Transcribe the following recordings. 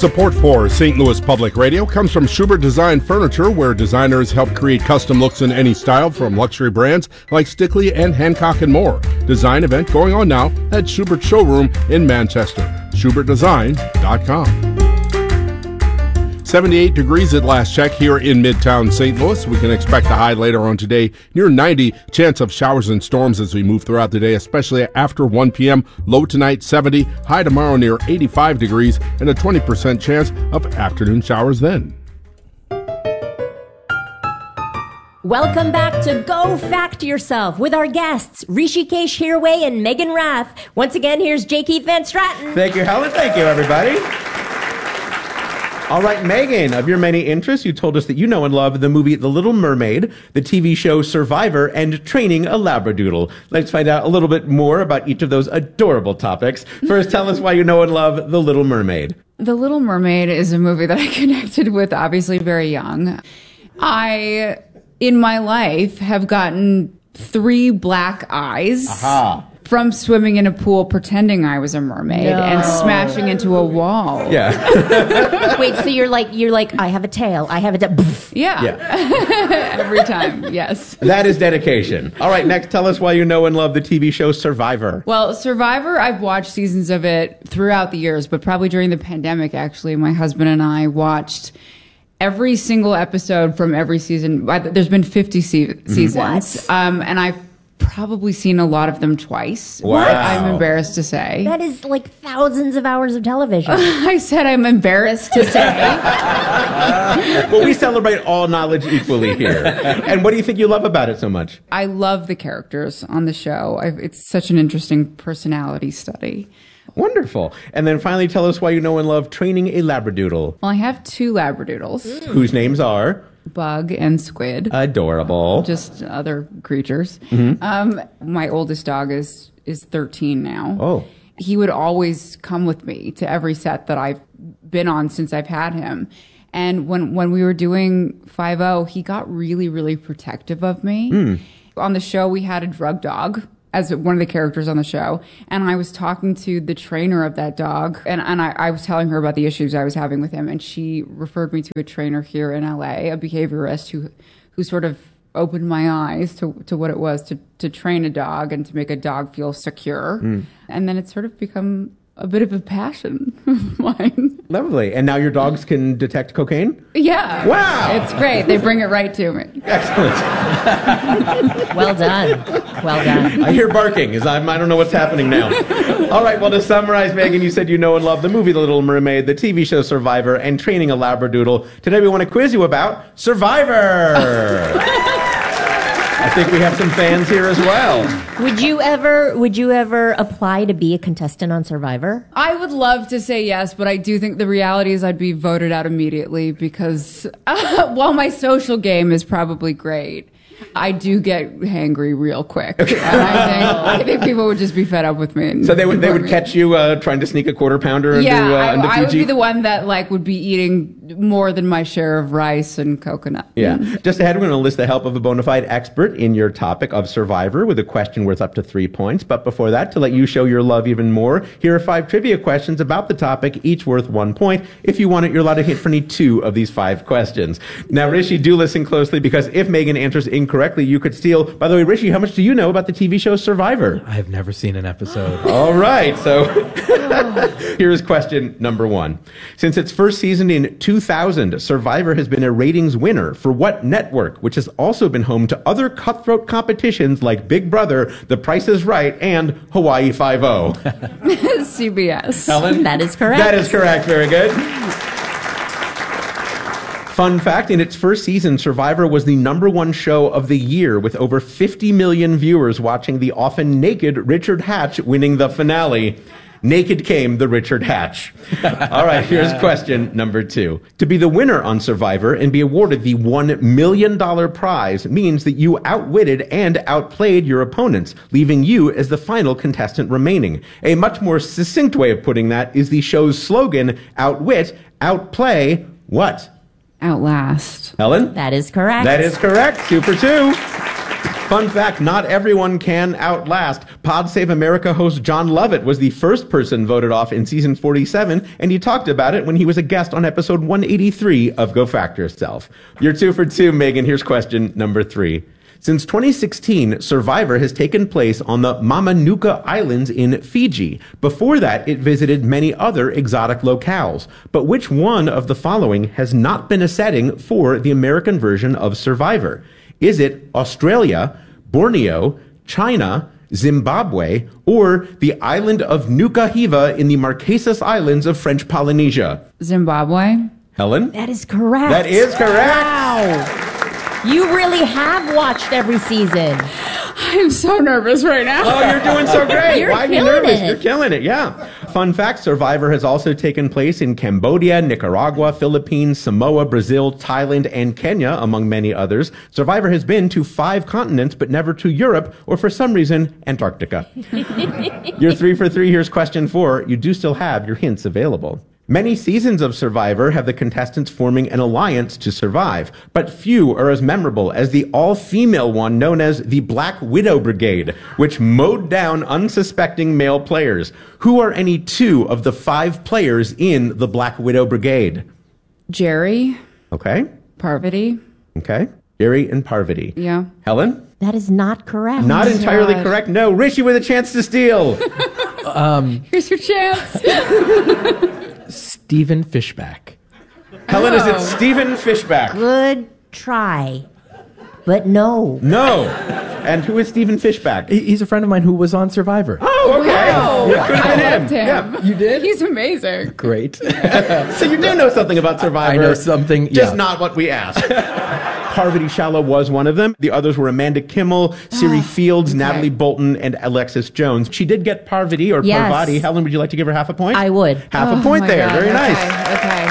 Support for St. Louis Public Radio comes from Schubert Design Furniture, where designers help create custom looks in any style from luxury brands like Stickley and Hancock and more. Design event going on now at Schubert Showroom in Manchester. SchubertDesign.com. 78 degrees at last check here in Midtown St. Louis. We can expect a high later on today near 90. Chance of showers and storms as we move throughout the day, especially after 1 p.m. Low tonight 70. High tomorrow near 85 degrees and a 20% chance of afternoon showers then. Welcome back to Go Fact Yourself with our guests, Rishikesh Hirway and Megan Rath. Once again, here's J. Keith Van Straten. Thank you, Helen. Thank you, everybody. All right, Megan, of your many interests, you told us that you know and love the movie The Little Mermaid, the TV show Survivor, and training a Labradoodle. Let's find out a little bit more about each of those adorable topics. First, tell us why you know and love The Little Mermaid. The Little Mermaid is a movie that I connected with, obviously, very young. I, in my life, have gotten 3 black eyes. Aha. From swimming in a pool pretending I was a mermaid and smashing into a wall. Yeah. Wait, so you're like, I have a tail. I have a Yeah. Every time, yes. That is dedication. All right, next, tell us why you know and love the TV show Survivor. Well, Survivor, I've watched seasons of it throughout the years, but probably during the pandemic, actually, my husband and I watched every single episode from every season. There's been 50 seasons. What? And I've probably seen a lot of them twice. Wow. I'm embarrassed to say. That is like thousands of hours of television. I said I'm embarrassed to say. Well, we celebrate all knowledge equally here. And what do you think you love about it so much? I love the characters on the show. It's such an interesting personality study. Wonderful. And then finally, tell us why you know and love training a Labradoodle. Well, I have 2 Labradoodles. Whose names are? Bug and Squid. Adorable. Just other creatures. Mm-hmm. My oldest dog is 13 now. Oh. He would always come with me to every set that I've been on since I've had him. And when we were doing 5-0, he got really, really protective of me. On the show, we had a drug dog as one of the characters on the show. And I was talking to the trainer of that dog, and I was telling her about the issues I was having with him. And she referred me to a trainer here in LA, a behaviorist who sort of opened my eyes to what it was to train a dog and to make a dog feel secure. And then it's sort of become a bit of a passion of mine. Lovely. And now your dogs can detect cocaine? Yeah. Wow. It's great. They bring it right to me. Excellent. Well done. Well done. I hear barking. I don't know what's happening now. All right. Well, to summarize, Megan, you said you know and love the movie The Little Mermaid, the TV show Survivor, and training a Labradoodle. Today we want to quiz you about Survivor. I think we have some fans here as well. Would you ever apply to be a contestant on Survivor? I would love to say yes, but I do think the reality is I'd be voted out immediately because while my social game is probably great, I do get hangry real quick. And I think people would just be fed up with me. So they would catch you trying to sneak a quarter pounder into I would Fiji? be the one that would be eating more than my share of rice and coconut. Yeah. Just ahead, we're going to enlist the help of a bona fide expert in your topic of Survivor with a question worth up to 3 points. But before that, to let you show your love even more, here are 5 trivia questions about the topic, each worth 1 point. If you want it, you're allowed to hit for any 2 of these 5 questions. Now, Rishi, do listen closely because if Megan answers incorrectly, you could steal. By the way, Rishi, how much do you know about the TV show Survivor? I've never seen an episode. All right, so here's question number 1. Since its first season in 2000, Survivor has been a ratings winner for what network, which has also been home to other cutthroat competitions like Big Brother, The Price is Right, and Hawaii Five-0? CBS. Helen? That is correct. That is correct. Very good. Fun fact, in its first season, Survivor was the #1 show of the year with over 50 million viewers watching the often naked Richard Hatch winning the finale. Naked came the Richard Hatch. All right, here's question number 2. To be the winner on Survivor and be awarded the $1 million prize means that you outwitted and outplayed your opponents, leaving you as the final contestant remaining. A much more succinct way of putting that is the show's slogan, outwit, outplay, what? Outlast. Helen? That is correct. That is correct. 2 for 2. Fun fact, not everyone can outlast. Pod Save America host John Lovett was the first person voted off in season 47, and he talked about it when he was a guest on episode 183 of Go Fact Yourself. You're 2 for 2, Megan. Here's question number 3. Since 2016, Survivor has taken place on the Mamanuca Islands in Fiji. Before that, it visited many other exotic locales. But which one of the following has not been a setting for the American version of Survivor? Is it Australia, Borneo, China, Zimbabwe, or the island of Nuka Hiva in the Marquesas Islands of French Polynesia? Zimbabwe. Helen? That is correct. That is correct. Wow. You really have watched every season. I'm so nervous right now. Oh, you're doing so great. You're Why are you killing nervous? it. You're killing it, yeah. Fun fact, Survivor has also taken place in Cambodia, Nicaragua, Philippines, Samoa, Brazil, Thailand, and Kenya, among many others. Survivor has been to 5 continents, but never to Europe, or for some reason, Antarctica. You're 3 for 3. Here's question 4. You do still have your hints available. Many seasons of Survivor have the contestants forming an alliance to survive, but few are as memorable as the all-female one known as the Black Widow Brigade, which mowed down unsuspecting male players. Who are any 2 of the 5 players in the Black Widow Brigade? Jerry. Okay. Parvati. Okay. Jerry and Parvati. Yeah. Helen? That is not correct. Not entirely God. correct. No. Rishi with a chance to steal. Here's your chance. Stephen Fishback. Helen, is it Stephen Fishback? Good try. But no. No. And who is Stephen Fishback? He's a friend of mine who was on Survivor. Oh, okay. Wow. It could have I been loved him. Yeah. You did? He's amazing. Great. So you do know something about Survivor. I know something, Just yeah. not what we asked. Parvati Shala was one of them. The others were Amanda Kimmel, Siri Fields, Natalie Bolton, and Alexis Jones. She did get Parvati or Yes. Parvati. Helen, would you like to give her half a point? I would. Half a point my there. God. Very nice. Okay.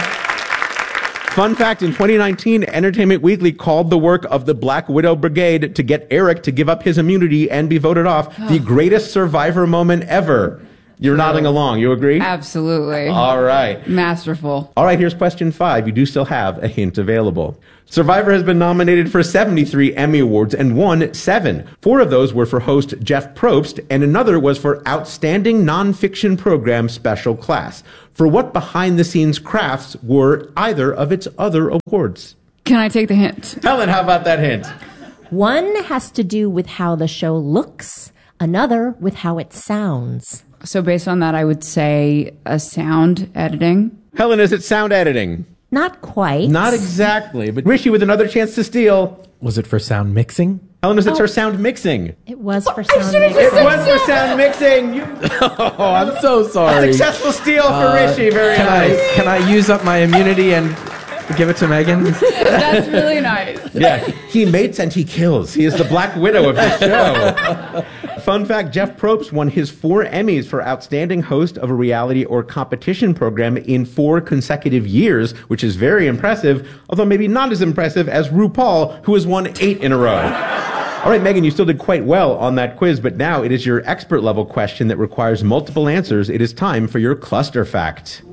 Fun fact, in 2019, Entertainment Weekly called the work of the Black Widow Brigade to get Eric to give up his immunity and be voted off the greatest Survivor moment ever. You're nodding along. You agree? Absolutely. All right. Masterful. All right, here's question 5. You do still have a hint available. Survivor has been nominated for 73 Emmy Awards and won 7. 4 of those were for host Jeff Probst, and another was for Outstanding Nonfiction Program Special Class. For what behind-the-scenes crafts were either of its other awards? Can I take the hint? Helen, how about that hint? One has to do with how the show looks, another with how it sounds. So based on that, I would say a sound editing. Helen, is it sound editing? Not quite. Not exactly, but Rishi with another chance to steal. Was it for sound mixing? Helen, is it for sound mixing? It was for sound It mixing. was for sound mixing. Oh, I'm so sorry. Successful steal for Rishi. Very nice. Can I use up my immunity and give it to Megan? That's really nice. Yeah, he mates and he kills. He is the Black Widow of the show. Fun fact, Jeff Probst won his 4 Emmys for Outstanding Host of a Reality or Competition Program in 4 consecutive years, which is very impressive, although maybe not as impressive as RuPaul, who has won 8 in a row. All right, Megan, you still did quite well on that quiz, but now it is your expert level question that requires multiple answers. It is time for your cluster fact.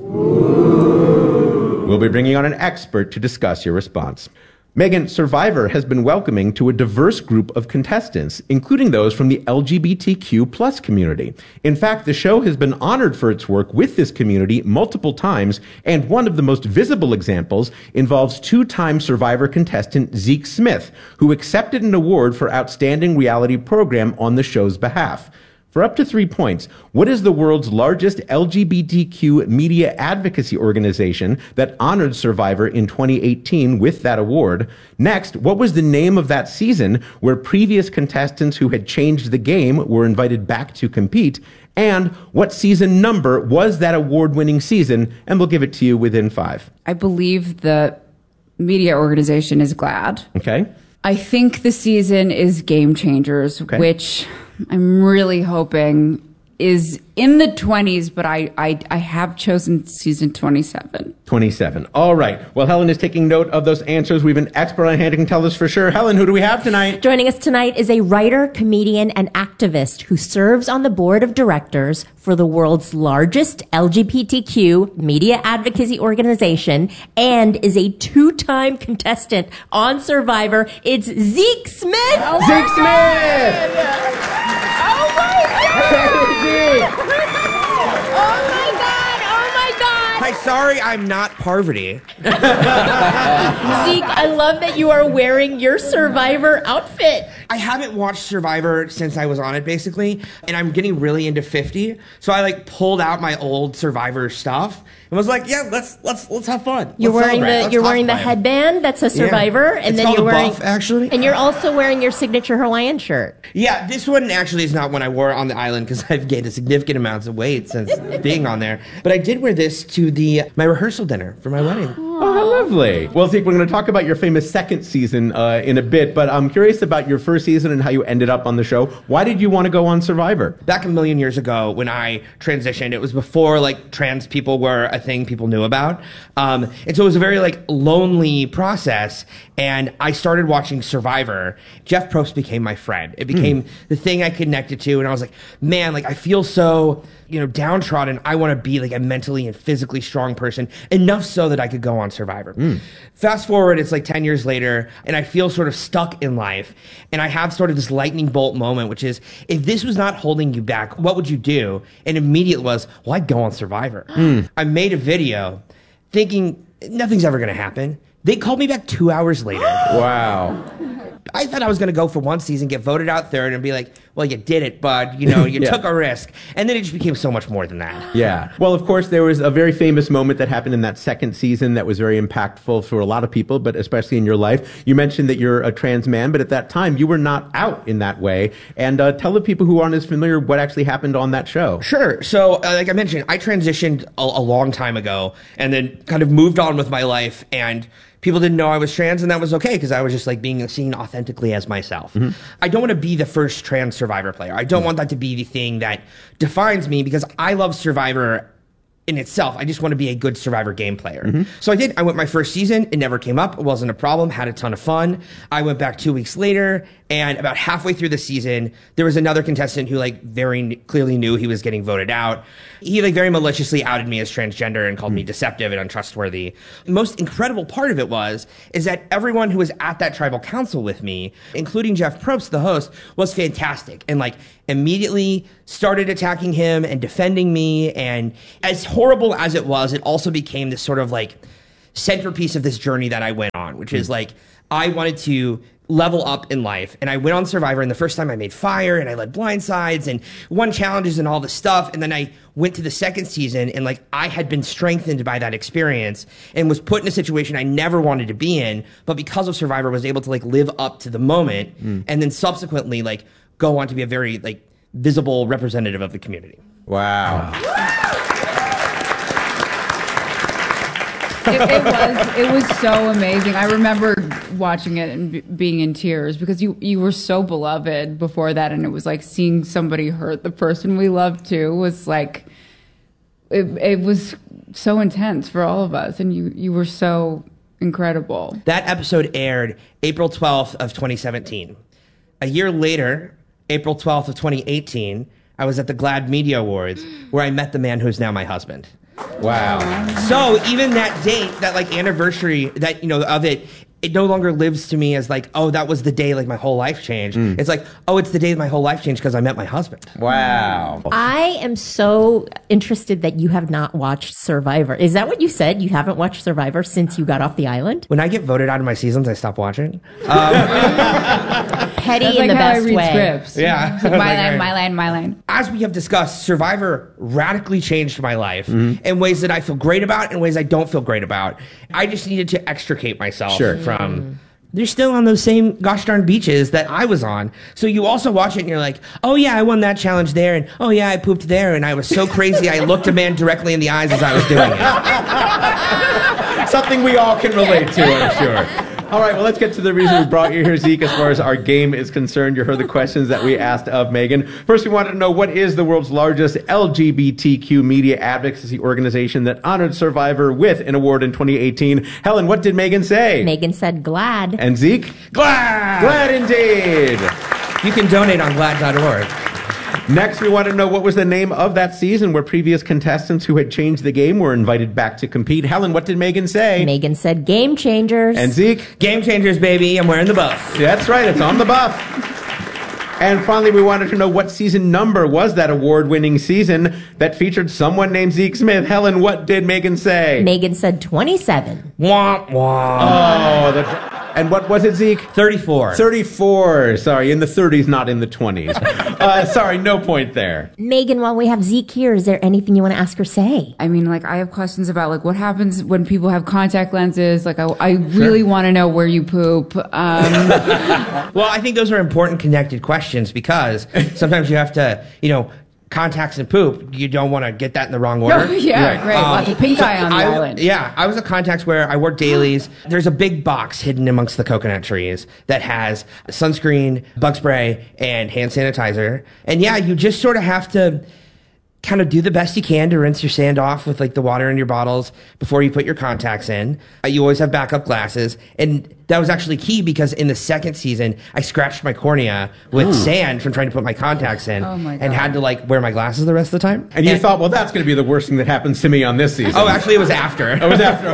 We'll be bringing on an expert to discuss your response. Megan, Survivor has been welcoming to a diverse group of contestants, including those from the LGBTQ plus community. In fact, the show has been honored for its work with this community multiple times, and one of the most visible examples involves 2-time Survivor contestant Zeke Smith, who accepted an award for Outstanding Reality Program on the show's behalf. For up to 3 points, what is the world's largest LGBTQ media advocacy organization that honored Survivor in 2018 with that award? Next, what was the name of that season where previous contestants who had changed the game were invited back to compete? And what season number was that award-winning season? And we'll give it to you within 5. I believe the media organization is GLAAD. Okay? I think the season is Game Changers, Okay. which I'm really hoping is in the 20s, but I have chosen season 27. 27. All right. Well, Helen is taking note of those answers. We have an expert on hand who can tell us for sure. Helen, who do we have tonight? Joining us tonight is a writer, comedian, and activist who serves on the board of directors for the world's largest LGBTQ media advocacy organization and is a two-time contestant on Survivor. It's Zeke Smith. Zeke Smith! Oh my God! Oh my God! Hi, sorry I'm not Parvati. Zeke, I love that you are wearing your Survivor outfit. I haven't watched Survivor since I was on it, basically, and I'm getting really into 50. So I pulled out my old Survivor stuff and was like, "Yeah, let's have fun." You're Let's wearing celebrate. the Let's cosplay. headband that's a Survivor, and It's then called you're a wearing buff, actually. and you're also wearing your signature Hawaiian shirt. Yeah, this one actually is not one I wore on the island because I've gained a significant amount of weight since being on there. But I did wear this to my rehearsal dinner for my wedding. Oh, how lovely. Well, Zeke, we're going to talk about your famous second season in a bit, but I'm curious about your first season and how you ended up on the show. Why did you want to go on Survivor? Back a million years ago when I transitioned, it was before trans people were a thing people knew about. And so it was a very lonely process. And I started watching Survivor. Jeff Probst became my friend. It became the thing I connected to. And I was like, man, I feel so, downtrodden. I want to be a mentally and physically strong person, enough so that I could go on Survivor. Fast forward, it's 10 years later, and I feel sort of stuck in life. And I have sort of this lightning bolt moment, which is, if this was not holding you back, what would you do? And immediately was, well, I'd go on Survivor. I made a video thinking nothing's ever going to happen. They called me back 2 hours later. Wow. I thought I was going to go for one season, get voted out third, and be like, well, you did it, bud. You Yeah. took a risk. And then it just became so much more than that. Yeah. Well, of course, there was a very famous moment that happened in that second season that was very impactful for a lot of people, but especially in your life. You mentioned that you're a trans man, but at that time, you were not out in that way. And tell the people who aren't as familiar what actually happened on that show. Sure. So, like I mentioned, I transitioned a long time ago and then kind of moved on with my life, and people didn't know I was trans, and that was okay because I was just being seen authentically as myself. I don't want to be the first trans Survivor player. I don't want that to be the thing that defines me because I love Survivor in itself. I just want to be a good Survivor game player. So I did. I went my first season. It never came up. It wasn't a problem. Had a ton of fun. I went back 2 weeks later, and about halfway through the season, there was another contestant who very clearly knew he was getting voted out. He very maliciously outed me as transgender and called me deceptive and untrustworthy. The most incredible part of it is that everyone who was at that tribal council with me, including Jeff Probst, the host, was fantastic and immediately started attacking him and defending me. And as horrible as it was, it also became this sort of centerpiece of this journey that I went on, which is I wanted to level up in life. And I went on Survivor, and the first time I made fire and I led blindsides and won challenges and all this stuff. And then I went to the second season, and I had been strengthened by that experience and was put in a situation I never wanted to be in. But because of Survivor, was able to live up to the moment and then subsequently go on to be a very visible representative of the community. Wow. It was so amazing. I remember watching it and being in tears because you were so beloved before that, and it was seeing somebody hurt the person we loved too was it was so intense for all of us, and you were so incredible. That episode aired April 12th of 2017. A year later, April 12th of 2018, I was at the GLAAD Media Awards where I met the man who's now my husband. Wow. So even that date, that anniversary, that of it no longer lives to me as oh, that was the day my whole life changed. It's oh, it's the day my whole life changed because I met my husband. Wow. I am so interested that you have not watched Survivor. Is that what you said? You haven't watched Survivor since you got off the island? When I get voted out of my seasons, I stop watching. Petty That's in the how best I read way. scripts. Yeah. It's my land, my land, my land. As we have discussed, Survivor radically changed my life in ways that I feel great about and ways I don't feel great about. I just needed to extricate myself from... They're still on those same gosh darn beaches that I was on. So you also watch it and you're oh yeah, I won that challenge there, and oh yeah, I pooped there, and I was so crazy I looked a man directly in the eyes as I was doing it. Something we all can relate to, I'm sure. All right, well, let's get to the reason we brought you here, Zeke, as far as our game is concerned. You heard the questions that we asked of Megan. First, we wanted to know, what is the world's largest LGBTQ media advocacy organization that honored Survivor with an award in 2018? Helen, what did Megan say? Megan said GLAD. And Zeke? Glad! Glad indeed. You can donate on glad.org. Next, we want to know, what was the name of that season where previous contestants who had changed the game were invited back to compete? Helen, what did Megan say? Megan said Game Changers. And Zeke? Game Changers, baby. I'm wearing the buff. That's right, it's on the buff. And finally, we wanted to know, what season number was that award-winning season that featured someone named Zeke Smith? Helen, what did Megan say? Megan said 27. Womp womp. Oh, and what was it, Zeke? 34. 34. Sorry, in the 30s, not in the 20s. Sorry, no point there. Megan, while we have Zeke here, is there anything you want to ask or say? I mean, like, I have questions about, like, what happens when people have contact lenses. Like, I really want to know where you poop. Well, I think those are important connected questions because sometimes you have to, contacts and poop, you don't want to get that in the wrong order. Yeah, Right. great. Lots of pink eye on the island. Yeah, I was a contacts where I wore dailies. There's a big box hidden amongst the coconut trees that has sunscreen, bug spray, and hand sanitizer. And yeah, you just sort of have to kind of do the best you can to rinse your sand off with like the water in your bottles before you put your contacts in. You always have backup glasses. And that was actually key because in the second season, I scratched my cornea with sand from trying to put my contacts in. Oh my God. And had to like wear my glasses the rest of the time. And you thought, well, that's going to be the worst thing that happens to me on this season. Oh, actually, it was after. It was after,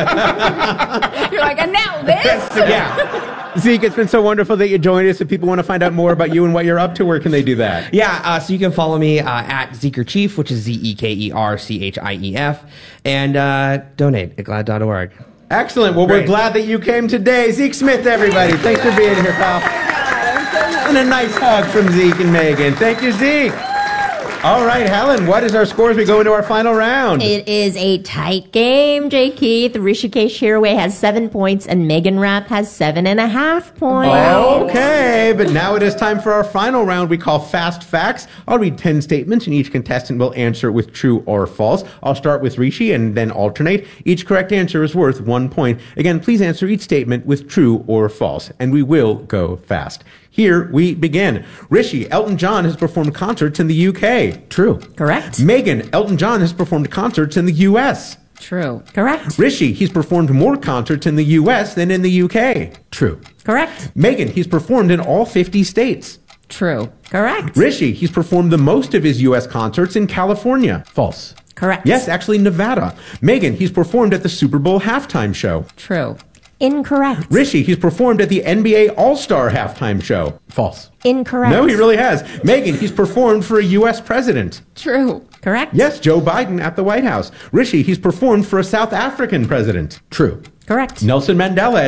okay. You're like, and now this? Yeah. Zeke, it's been so wonderful that you joined us. If people want to find out more about you and what you're up to, where can they do that? Yeah, so you can follow me at Zekerchief, which is ZekerChief, and donate at glad.org. Excellent. Well, we're Great. glad that you came today. Zeke Smith, everybody. Thanks for being here, pal. And a nice hug from Zeke and Megan. Thank you, Zeke. All right, Helen, what is our score as we go into our final round? It is a tight game, Jay Keith. Rishikesh Hirway has 7 points and Megan Rapp has 7.5 points. Okay, but now it is time for our final round we call Fast Facts. I'll read 10 statements and each contestant will answer with true or false. I'll start with Rishi and then alternate. Each correct answer is worth 1 point. Again, please answer each statement with true or false, and we will go fast. Here we begin. Rishi, Elton John has performed concerts in the UK. True. Correct. Megan, Elton John has performed concerts in the US. True. Correct. Rishi, he's performed more concerts in the US than in the UK. True. Correct. Megan, he's performed in all 50 states. True. Correct. Rishi, he's performed the most of his US concerts in California. False. Correct. Yes, actually Nevada. Megan, he's performed at the Super Bowl halftime show. True. Incorrect. Rishi, he's performed at the NBA All-Star halftime show. False. Incorrect. No, he really has. Megan, he's performed for a US president. True. Correct. Yes, Joe Biden at the White House. Rishi, he's performed for a South African president. True. Correct. Nelson Mandela